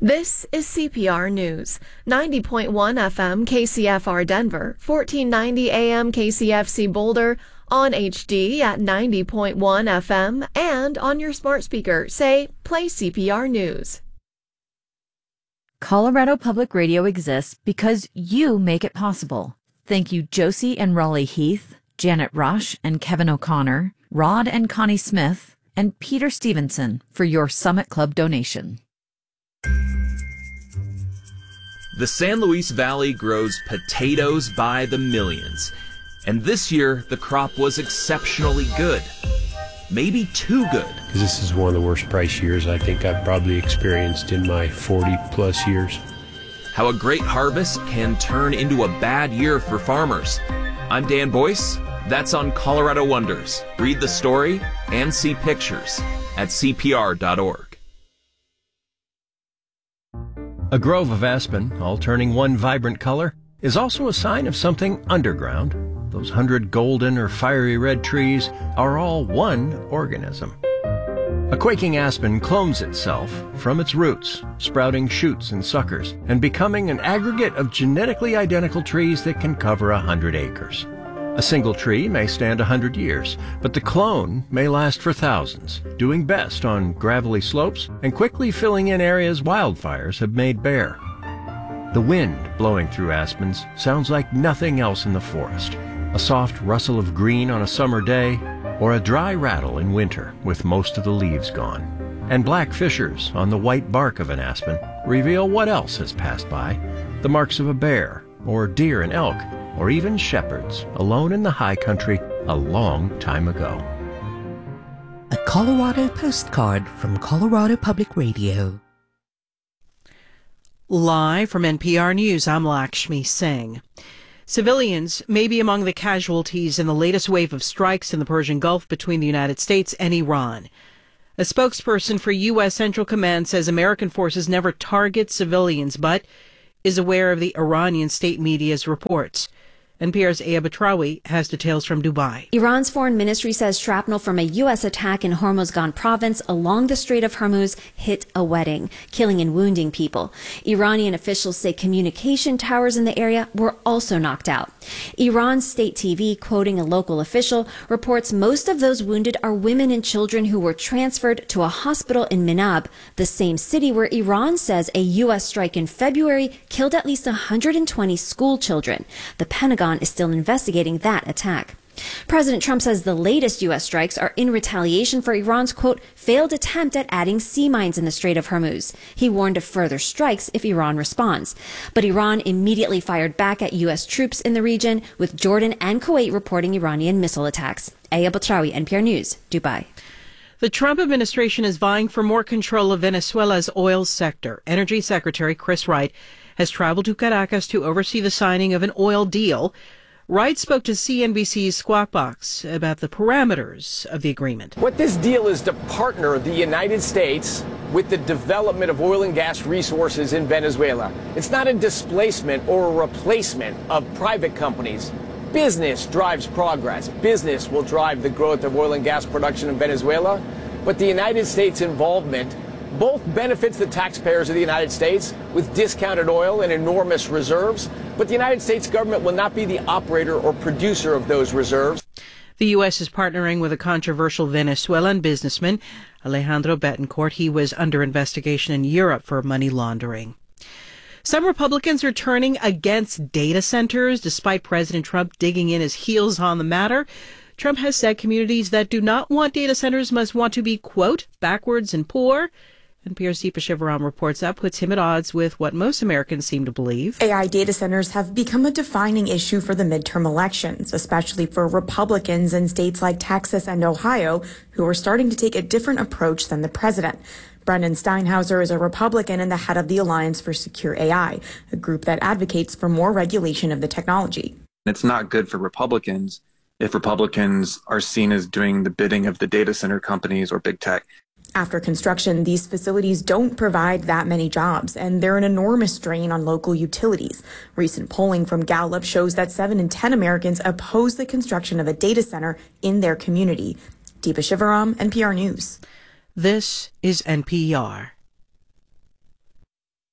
This is CPR News. 90.1 FM KCFR Denver, 1490 AM KCFC Boulder, on HD at 90.1 FM, and on your smart speaker. Say, play CPR News. Colorado Public Radio exists because you make it possible. Thank you, Josie and Raleigh Heath, Janet Rush and Kevin O'Connor, Rod and Connie Smith, and Peter Stevenson for your Summit Club donation. The San Luis Valley grows potatoes by the millions, and this year the crop was exceptionally good. Maybe too good. This is one of the worst price years I think I've probably experienced in my 40-plus years. How a great harvest can turn into a bad year for farmers. I'm Dan Boyce. That's on Colorado Wonders. Read the story and see pictures at cpr.org. A grove of aspen, all turning one vibrant color, is also a sign of something underground. Those 100 golden or fiery red trees are all one organism. A quaking aspen clones itself from its roots, sprouting shoots and suckers, and becoming an aggregate of genetically identical trees that can cover 100 acres. A single tree may stand 100 years, but the clone may last for thousands, doing best on gravelly slopes and quickly filling in areas wildfires have made bare. The wind blowing through aspens sounds like nothing else in the forest. A soft rustle of green on a summer day, or a dry rattle in winter with most of the leaves gone. And black fissures on the white bark of an aspen reveal what else has passed by, the marks of a bear, or deer and elk, or even shepherds alone in the high country a long time ago. A Colorado postcard from Colorado Public Radio. Live from NPR News, I'm Lakshmi Singh. Civilians may be among the casualties in the latest wave of strikes in the Persian Gulf between the United States and Iran. A spokesperson for U.S. Central Command says American forces never target civilians, but is aware of the Iranian state media's reports. NPR's Aya Batrawi has details from Dubai. Iran's foreign ministry says shrapnel from a U.S. attack in Hormozgan province along the Strait of Hormuz hit a wedding, killing and wounding people. Iranian officials say communication towers in the area were also knocked out. Iran's state TV, quoting a local official, reports most of those wounded are women and children who were transferred to a hospital in Minab, the same city where Iran says a U.S. strike in February killed at least 120 school children. The Pentagon is still investigating that attack. President Trump says the latest U.S. strikes are in retaliation for Iran's, quote, failed attempt at adding sea mines in the Strait of Hormuz. He warned of further strikes if Iran responds. But Iran immediately fired back at U.S. troops in the region, with Jordan and Kuwait reporting Iranian missile attacks. Aya Batrawi, NPR News, Dubai. The Trump administration is vying for more control of Venezuela's oil sector. Energy Secretary Chris Wright has traveled to Caracas to oversee the signing of an oil deal. Wright spoke to CNBC's Squawk Box about the parameters of the agreement. What this deal is to partner the United States with the development of oil and gas resources in Venezuela. It's not a displacement or a replacement of private companies. Business drives progress. Business will drive the growth of oil and gas production in Venezuela. But the United States involvement both benefits the taxpayers of the United States with discounted oil and enormous reserves, but the United States government will not be the operator or producer of those reserves. The U.S. is partnering with a controversial Venezuelan businessman, Alejandro Betancourt. He was under investigation in Europe for money laundering. Some Republicans are turning against data centers, despite President Trump digging in his heels on the matter. Trump has said communities that do not want data centers must want to be, quote, backwards and poor. NPR's Deepa Shivaram reports that puts him at odds with what most Americans seem to believe. AI data centers have become a defining issue for the midterm elections, especially for Republicans in states like Texas and Ohio, who are starting to take a different approach than the president. Brendan Steinhauser is a Republican and the head of the Alliance for Secure AI, a group that advocates for more regulation of the technology. It's not good for Republicans if Republicans are seen as doing the bidding of the data center companies or big tech. After construction, these facilities don't provide that many jobs, and they're an enormous strain on local utilities. Recent polling from Gallup shows that 7 in 10 Americans oppose the construction of a data center in their community. Deepa Shivaram, NPR News. This is NPR.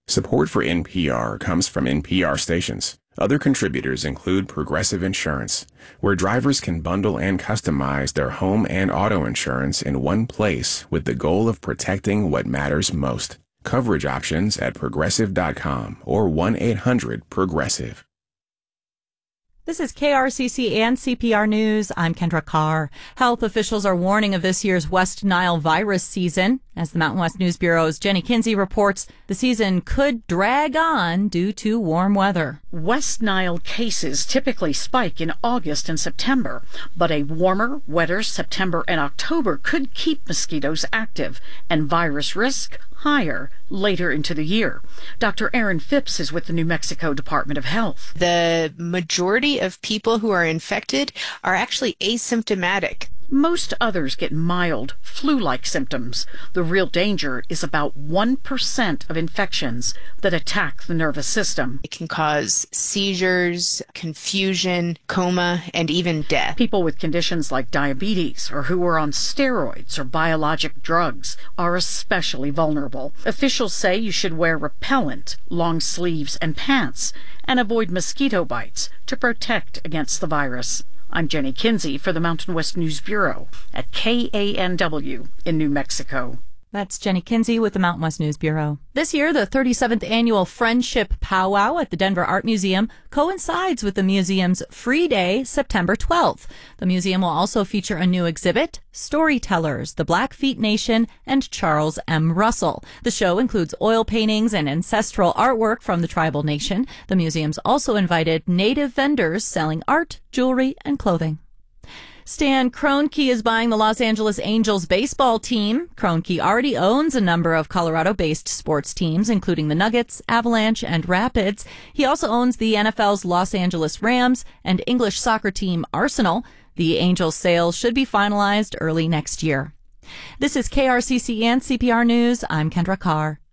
Support for NPR comes from NPR stations. Other contributors include Progressive Insurance, where drivers can bundle and customize their home and auto insurance in one place with the goal of protecting what matters most. Coverage options at progressive.com or 1-800-PROGRESSIVE. This is KRCC and CPR News. I'm Kendra Carr. Health officials are warning of this year's West Nile virus season. As the Mountain West News Bureau's Jenny Kinsey reports, the season could drag on due to warm weather. West Nile cases typically spike in August and September, but a warmer, wetter September and October could keep mosquitoes active and virus risk higher later into the year. Dr. Erin Phipps is with the New Mexico Department of Health. The majority of people who are infected are actually asymptomatic. Most others get mild, flu-like symptoms. The real danger is about 1% of infections that attack the nervous system. It can cause seizures, confusion, coma, and even death. People with conditions like diabetes or who are on steroids or biologic drugs are especially vulnerable. Officials say you should wear repellent, long sleeves, and pants, and avoid mosquito bites to protect against the virus. I'm Jenny Kinsey for the Mountain West News Bureau at KANW in New Mexico. That's Jenny Kinsey with the Mountain West News Bureau. This year, the 37th annual Friendship Powwow at the Denver Art Museum coincides with the museum's Free Day, September 12th. The museum will also feature a new exhibit, Storytellers, the Blackfeet Nation, and Charles M. Russell. The show includes oil paintings and ancestral artwork from the tribal nation. The museum's also invited native vendors selling art, jewelry, and clothing. Stan Kroenke is buying the Los Angeles Angels baseball team. Kroenke already owns a number of Colorado-based sports teams, including the Nuggets, Avalanche, and Rapids. He also owns the NFL's Los Angeles Rams and English soccer team Arsenal. The Angels sale should be finalized early next year. This is KRCC and CPR News. I'm Kendra Carr.